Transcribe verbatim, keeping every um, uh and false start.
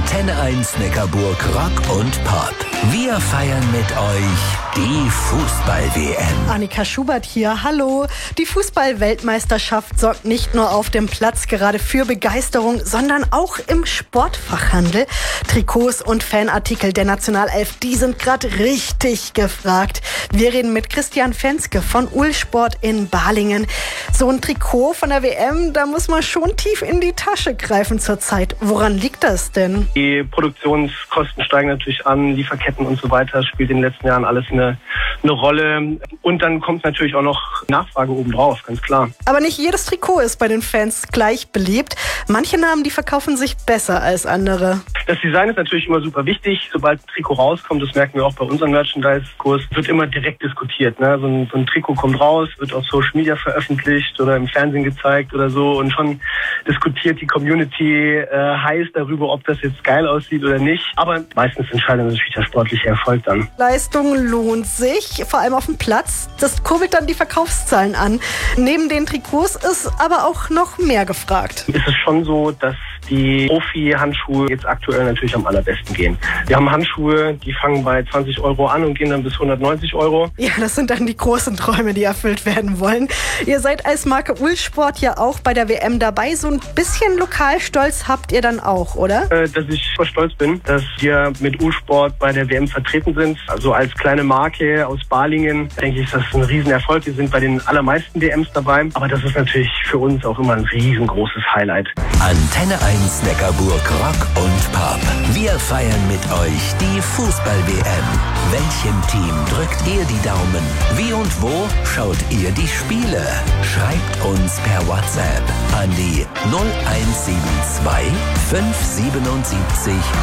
Antenne eins Neckarburg Rock und Pop. Wir feiern mit euch die Fußball-W M. Annika Schubert hier, hallo. Die Fußball-Weltmeisterschaft sorgt nicht nur auf dem Platz gerade für Begeisterung, sondern auch im Sportfachhandel. Trikots und Fanartikel der Nationalelf, die sind gerade richtig gefragt. Wir reden mit Christian Fenske von Uhlsport in Balingen. So ein Trikot von der W M, da muss man schon tief in die Tasche greifen zurzeit. Woran liegt das denn? Die Produktionskosten steigen natürlich an, Lieferketten und so weiter, spielt in den letzten Jahren alles eine, eine Rolle. Und dann kommt natürlich auch noch Nachfrage obendrauf, ganz klar. Aber nicht jedes Trikot ist bei den Fans gleich beliebt. Manche Namen, die verkaufen sich besser als andere. Das Design ist natürlich immer super wichtig. Sobald ein Trikot rauskommt, das merken wir auch bei unserem Merchandise-Kurs, wird immer direkt diskutiert. Ne? So, ein, so ein Trikot kommt raus, wird auf Social Media veröffentlicht oder im Fernsehen gezeigt oder so. Und schon diskutiert die Community äh, heiß darüber, ob das jetzt geil aussieht oder nicht. Aber meistens entscheidet natürlich der sportliche Erfolg dann. Leistung lohnt sich, vor allem auf dem Platz. Das kurbelt dann die Verkaufszahlen an. Neben den Trikots ist aber auch noch mehr gefragt. Ist es schon so, dass die Profi-Handschuhe jetzt aktuell natürlich am allerbesten gehen. Wir haben Handschuhe, die fangen bei zwanzig Euro an und gehen dann bis hundertneunzig Euro. Ja, das sind dann die großen Träume, die erfüllt werden wollen. Ihr seid als Marke Uhlsport ja auch bei der W M dabei. So ein bisschen Lokalstolz habt ihr dann auch, oder? Äh, dass ich super stolz bin, dass wir mit Uhlsport bei der W M vertreten sind. Also als kleine Marke aus Balingen, denke ich, das ist ein Riesenerfolg. Wir sind bei den allermeisten W Ms dabei. Aber das ist natürlich für uns auch immer ein riesengroßes Highlight. Antenne eins Neckarburg Rock und Pop. Wir feiern mit euch die Fußball-W M. Welchem Team drückt ihr die Daumen? Wie und wo schaut ihr die Spiele? Schreibt uns per WhatsApp an die null eins sieben zwei fünf sieben sieben